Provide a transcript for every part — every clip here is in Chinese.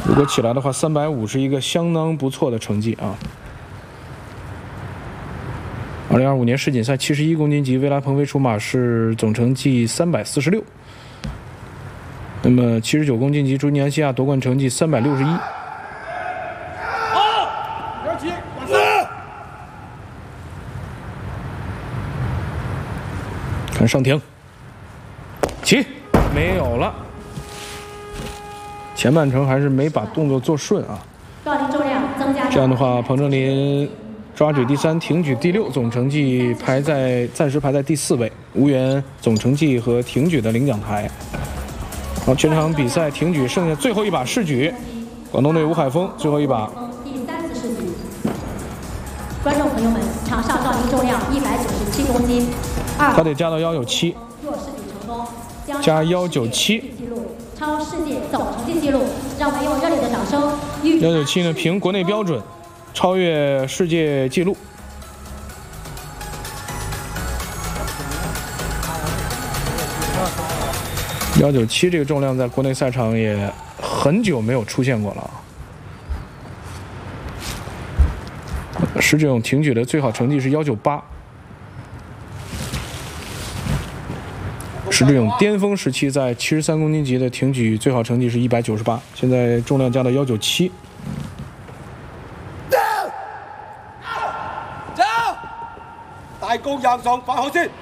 如果起来的话，350是一个相当不错的成绩啊。2025年世锦赛71公斤级维拉彭飞出马是总成绩346，那么79公斤级朱尼安西亚夺冠成绩361。看上庭，起，没有了。前半程还是没把动作做顺啊。这样的话，彭正林抓举第3，挺举第6，总成绩暂时排在第4位，无缘总成绩和挺举的领奖台。好，全场比赛挺举剩下最后一把试举，广东队吴海峰最后一把。 第3次试举，观众朋友们，场上杠铃重量197公斤， 他得加到197， 若试举成功， 加197。 超世界总成绩纪录，让我们用热烈的掌声。 197呢，凭国内标准超越世界纪录。197这个重量在国内赛场也很久没有出现过了，是这种挺举的最好成绩是198。是这种巅峰时期，在73公斤级的挺举最好成绩是198，现在重量加到197。 走，大高硬上發好先。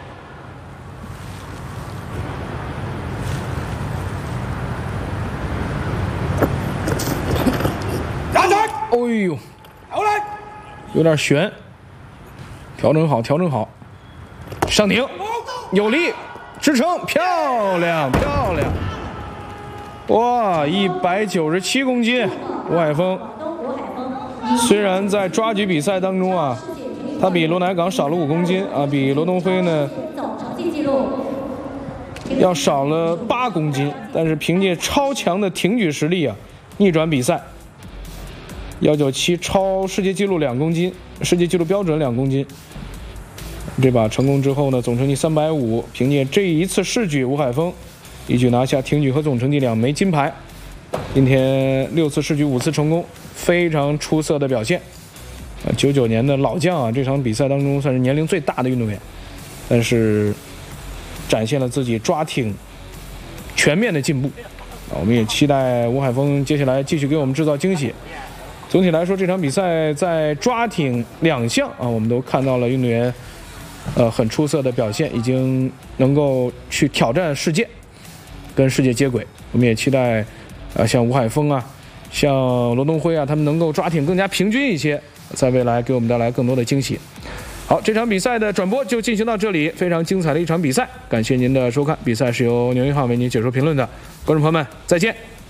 站住！ 哎呦， 好嘞， 有点悬，调整好，调整好，上挺，有力。支撑，漂亮漂亮！哇，197公斤，吴海峰。虽然在抓举比赛当中啊，他比罗乃港少了5公斤啊，比罗东辉呢要少了8公斤，但是凭借超强的挺举实力啊，逆转比赛。197超世界纪录2公斤，世界纪录标准2公斤。这把成功之后呢，总成绩350，凭借这一次试举，吴海峰一举拿下挺举和总成绩2枚金牌。今天6次试举5次成功，非常出色的表现。99年的老将啊，这场比赛当中算是年龄最大的运动员，但是展现了自己抓挺全面的进步。我们也期待吴海峰接下来继续给我们制造惊喜。总体来说，这场比赛在抓挺2项啊，我们都看到了运动员很出色的表现，已经能够去挑战世界，跟世界接轨。我们也期待像吴海峰啊，像罗东辉啊，他们能够抓挺更加平均一些，在未来给我们带来更多的惊喜。好，这场比赛的转播就进行到这里，非常精彩的一场比赛，感谢您的收看。比赛是由牛一浩为您解说评论的，观众朋友们再见。